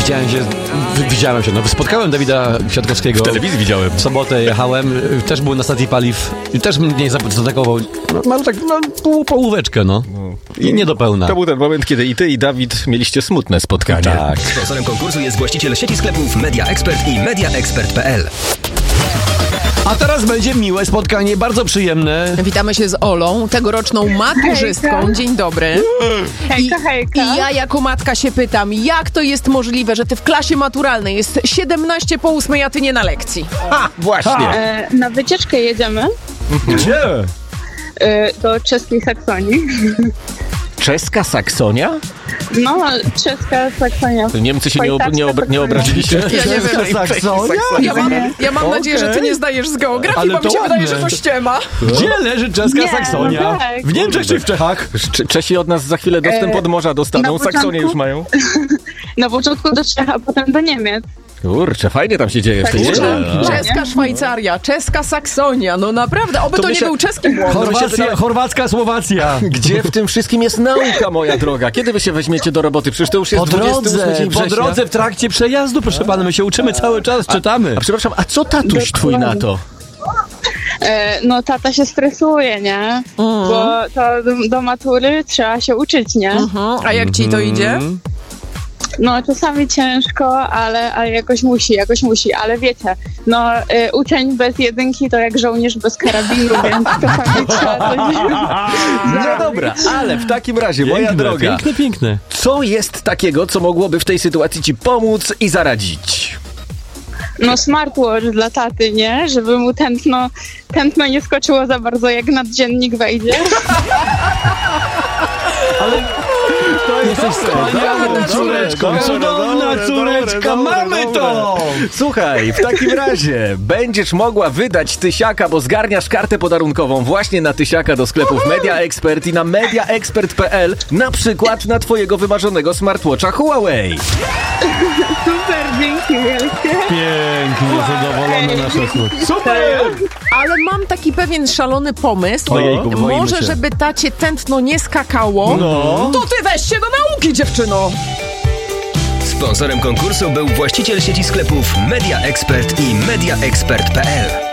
Widziałem się, spotkałem Dawida Kwiatkowskiego. W telewizji widziałem. W sobotę jechałem, też był na stacji paliw, też mnie zaatakował, ale tak, połóweczkę, I nie do pełna. To był ten moment, kiedy i ty, i Dawid mieliście smutne spotkanie. Tak. Sponsorem konkursu jest właściciel sieci sklepów Media Expert i MediaExpert.pl. A teraz będzie miłe spotkanie, bardzo przyjemne. Witamy się z Olą, tegoroczną maturzystką. Hejka. Dzień dobry. Hejka. I ja jako matka się pytam, jak to jest możliwe, że ty w klasie maturalnej jest 17 po 8, a ty nie na lekcji? Właśnie. Na wycieczkę jedziemy Gdzie? do czeskiej Saksonii. Czeska Saksonia? No, czeska Saksonia. Niemcy się nie obrazili się. Ja nie wiem. Saksonia? Ja mam nadzieję, że ty nie zdajesz z geografii, Ale bo mi to się wydaje, ładne. że to ściema. Gdzie leży czeska Nie, Saksonia? no tak. W Niemczech czy w Czechach? Czesi od nas za chwilę dostęp od morza dostaną. na początku- Saksonię już mają. Na początku do Czech, a potem do Niemiec. Kurczę, fajnie tam się dzieje w tej Czeska Szwajcaria, czeska Saksonia, no naprawdę, oby to nie był czeski błąd. Chorwacka Słowacja. Gdzie w tym wszystkim jest nauka, moja droga? Kiedy wy się weźmiecie do roboty? Przecież to już jest 28 dzień Po września. drodze, w trakcie przejazdu, proszę pana, my się uczymy cały czas, czytamy. A przepraszam, a co tatuś twój na to? No, tata się stresuje, nie? Bo to do matury trzeba się uczyć, nie? A jak ci to idzie? No, czasami ciężko, ale jakoś musi, ale wiecie, uczeń bez jedynki to jak żołnierz bez karabinu, więc czasami trzeba coś No dobra, ale w takim razie, moja droga, Piękne. co jest takiego, co mogłoby w tej sytuacji ci pomóc i zaradzić? No, smartwatch dla taty, nie? Żeby mu tętno nie skoczyło za bardzo, jak naddziennik wejdzie. Jesteś wspaniałą córeczką, cudowna córeczka, mamy to! Słuchaj, w takim razie będziesz mogła wydać tysiaka, bo zgarniasz kartę podarunkową właśnie na tysiaka do sklepów Media Expert i na MediaExpert.pl, na przykład na twojego wymarzonego smartwatcha Huawei. Super, dzięki wielkie. Pięknie, zadowolone nasze słuch. Super! Ale mam taki pewien szalony pomysł. Ojejku, boimy Może, się. żeby tacie tętno nie skakało, to ty weź się do nauki, dziewczyno! Sponsorem konkursu był właściciel sieci sklepów Media Expert i MediaExpert.pl.